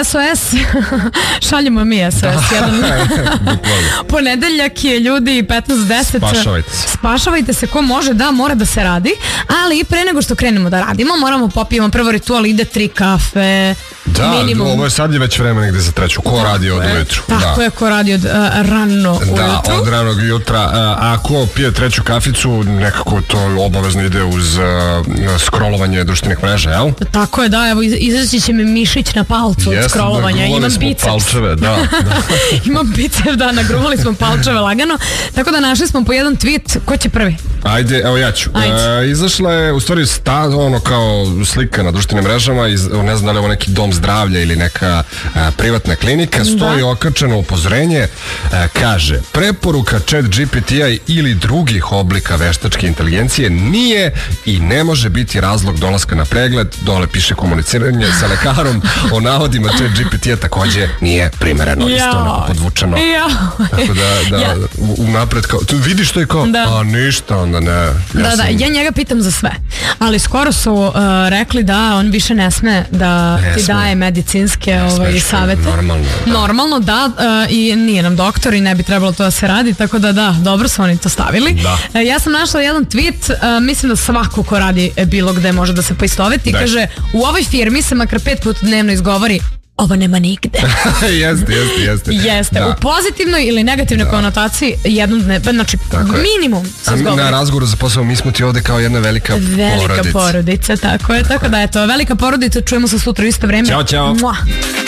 SOS, šaljemo mi SOS jedan. Ponedeljak je ljudi 15:10. Spašavajte se ko može, da, mora da se radi, ali pre nego što krenemo da radimo, moramo popijemo prvo ritual, ide 3 kafe. Da, minimum. ovo je sad je već vreme negde za treću. Ko radi od ujutru? Tako je, ko radi od rano ujutru. Da, od ranog jutra. A ko pije treću kaficu, nekako to obavezno ide uz scrollovanje društvenih mreža, jel? Tako je, da, evo izaći će mi mišić na palcu od scrollovanja. Imam biceps. Palčeve, da. Imam biceps, da, nagruvali smo palčeve lagano. Tako da našli smo po jedan tweet. Ko će prvi? Ajde, evo ja ću. Izašla je u stvari ono kao slika na društvenim mrežama, ne znam da li je ovo neki dom zdravlja ili neka privatna klinika, stoji okačeno upozorenje, kaže: preporuka ChatGPT-a ili drugih oblika veštačke inteligencije nije i ne može biti razlog dolaska na pregled. Dole piše komuniciranje sa lekarom o navodima ChatGPT-a takođe nije primereno. Isto onako podvučeno. Tako da unapred kao, tu vidiš što je kao, a ništa, onda ne. Da, ja njega pitam za sve, ali skoro su rekli da on više ne sme da ti daje medicinske savete. Normalno, da, i nije nam doktor i ne bi trebalo to da se radi, tako da, dobro su oni to stavili. Ja sam našla jedan tweet, mislim da svako ko radi bilo gde može da se poistoveti, kaže: u ovoj firmi se makar 5 puta dnevno izgovori: ovo nema nigde. Jeste. U pozitivnoj ili negativnoj konotaciji jednom dnevno, znači minimum se izgovori. Na razgovoru za posao mi smo ti ovde kao jedna velika porodica. Tako je, tako da eto, velika porodica, čujemo se sutra u isto vreme. Ćao.